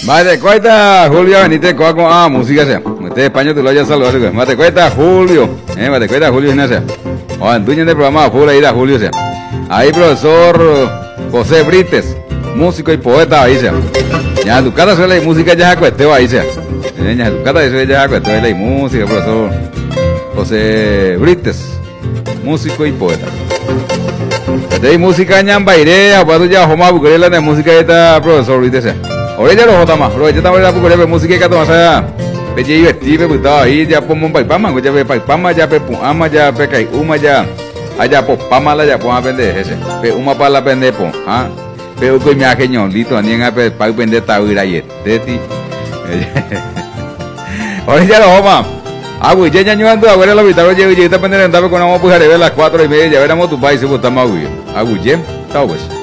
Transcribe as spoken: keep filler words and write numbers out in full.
Mate cuenta Julio Benítez coa con ah música sea. Usted español te lo haya saludado. Mate cuenta Julio, eh, mate cuenta Julio Ignacio. O anduñen del programa full ahí da Julio sea. Ahí profesor José Brites, músico y poeta ahí sea. Ya tu cara suele música ya cuesteo ahí sea. Ya tu cara suele ya cuesteo ahí música profesor José Brites, músico y poeta. Hay música ñambairea, para ya homa bucarela de música esta profesor Brites sea. Ahora ya lo jota más, pero ya estamos en la bucarela música que toma sea. Pe ya divertido, pe estaba ahí ya por Mompaipama, ya pe Paipama, ya pe Puama, ya pe Caiuma, ya allá por Pamala, ya por aprender ese. Pe uma para la pende po, ah. Pe uko mi akeño lito, ni en pe pa pende tawira yet, teti. Ahora ya lo joma. Ah, güey, ya ya ñando a ver la vida, oye, oye, esta pende andaba con una mujer de las cuatro y media, ya veremos tu país, se bota más güey. Ah, güey, chao pues.